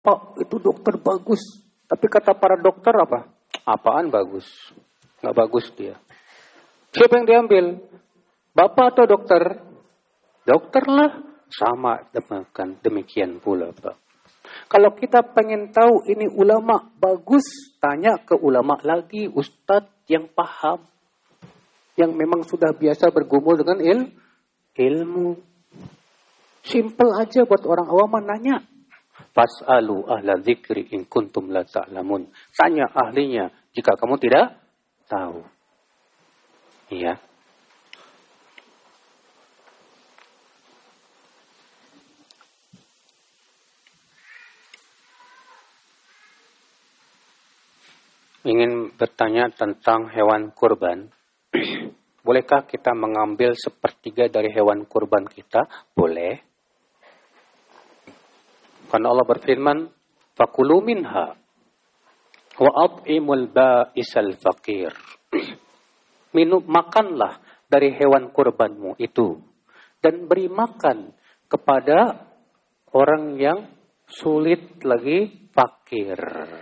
Pak, itu dokter bagus. Tapi kata para dokter apa? Apaan bagus? Nggak bagus dia. Siapa yang diambil? Bapak atau dokter? Dokter lah. Sama demikian pula, Pak. Kalau kita pengen tahu ini ulama bagus, tanya ke ulama lagi, ustadz yang paham. Yang memang sudah biasa bergumul dengan ilmu. Simple aja buat orang awam nanya. Fas'alu ahla dzikri in kuntum la ta'lamun. Tanya ahlinya jika kamu tidak tahu. Iya. Ingin bertanya tentang hewan kurban. Bolehkah kita mengambil sepertiga dari hewan kurban kita? Boleh. Karena Allah berfirman, "Fakulu minha wa at'imul ba'isal faqir." Makanlah dari hewan kurbanmu itu dan beri makan kepada orang yang sulit lagi fakir.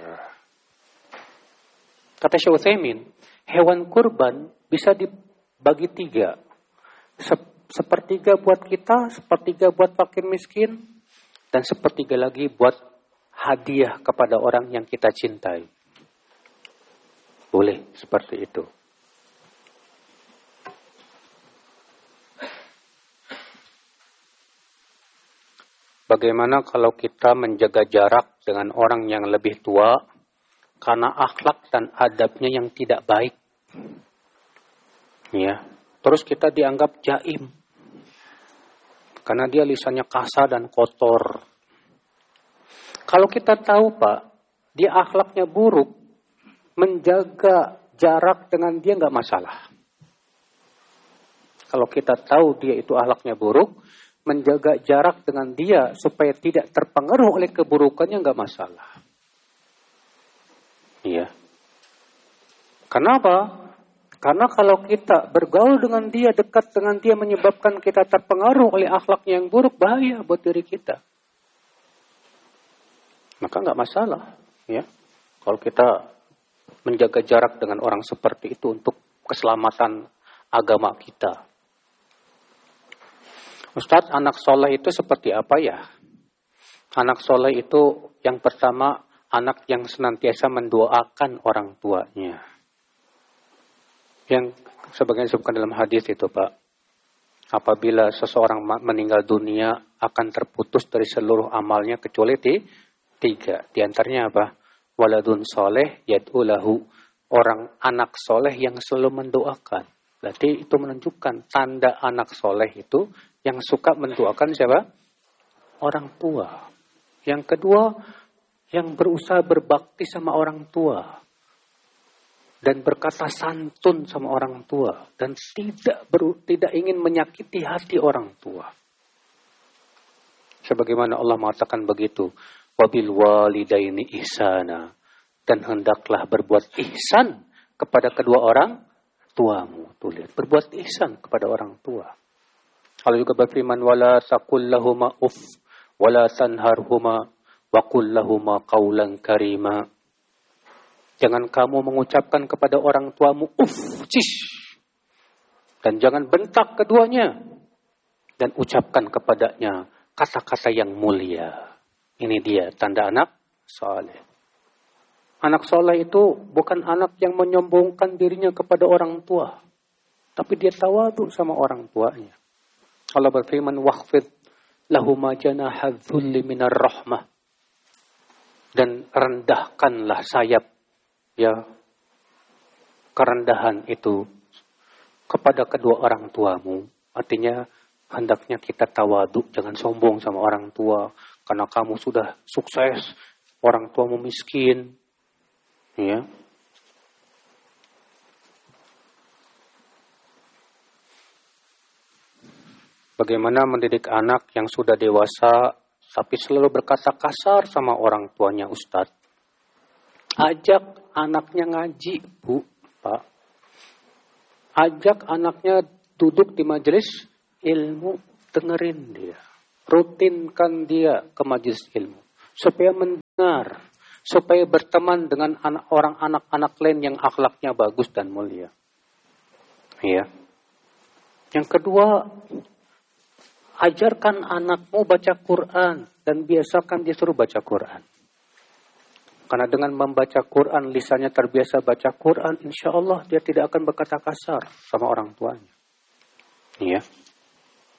Kata Syekh Utsaimin, hewan kurban bisa dibagi 3. Sepertiga buat kita, sepertiga buat fakir miskin, dan sepertiga lagi buat hadiah kepada orang yang kita cintai. Boleh seperti itu. Bagaimana kalau kita menjaga jarak dengan orang yang lebih tua karena akhlak dan adabnya yang tidak baik? Ya, terus kita dianggap jaim karena dia lisannya kasar dan kotor. Kalau kita tahu, Pak, dia akhlaknya buruk, menjaga jarak dengan dia nggak masalah. Kalau kita tahu dia itu akhlaknya buruk, menjaga jarak dengan dia supaya tidak terpengaruh oleh keburukannya nggak masalah. Iya. Kenapa? Karena kalau kita bergaul dengan dia, dekat dengan dia, menyebabkan kita terpengaruh oleh akhlaknya yang buruk, bahaya buat diri kita. Maka nggak masalah, ya. Kalau kita menjaga jarak dengan orang seperti itu untuk keselamatan agama kita. Ustadz, anak soleh itu seperti apa ya? Anak soleh itu yang pertama, anak yang senantiasa mendoakan orang tuanya. Yang sebagian disebutkan dalam hadis itu, Pak. Apabila seseorang meninggal dunia akan terputus dari seluruh amalnya kecuali 3. Di antaranya apa? Waladun soleh yad'u lahu. Orang anak soleh yang selalu mendoakan. Berarti itu menunjukkan tanda anak soleh itu yang suka mendoakan siapa? Orang tua. Yang kedua, yang berusaha berbakti sama orang tua. Dan berkata santun sama orang tua. Dan tidak ingin menyakiti hati orang tua. Sebagaimana Allah mengatakan begitu. Wabil walidaini ihsana. Dan hendaklah berbuat ihsan kepada kedua orang tuamu. Tuh lihat, berbuat ihsan kepada orang tua. Allah juga berfirman, wala taqul lahuma uff, wala tanharhuma, wa qul lahuma qawlan karima. Jangan kamu mengucapkan kepada orang tuamu uff, cish. Dan jangan bentak keduanya. Dan ucapkan kepadanya kata-kata yang mulia. Ini dia tanda anak soleh. Anak soleh itu bukan anak yang menyombongkan dirinya kepada orang tua. Tapi dia tawadu sama orang tuanya. Allah berfirman, waqfid lahuma janaha dzulli minar rahmah. Dan rendahkanlah sayap, ya, kerendahan itu kepada kedua orang tuamu. Artinya hendaknya kita tawadu, jangan sombong sama orang tua. Karena kamu sudah sukses, orang tuamu miskin. Ya. Bagaimana mendidik anak yang sudah dewasa tapi selalu berkata kasar sama orang tuanya, Ustadz? Ajak anaknya ngaji, Bu, Pak. Ajak anaknya duduk di majelis ilmu, dengerin dia. Rutinkan dia ke majelis ilmu. supaya mendengar, supaya berteman dengan anak-anak lain yang akhlaknya bagus dan mulia. Ya. Yang kedua, ajarkan anakmu baca Quran dan biasakan dia suruh baca Quran. Karena dengan membaca Quran, lisannya terbiasa baca Quran, insya Allah dia tidak akan berkata kasar sama orang tuanya. Ya.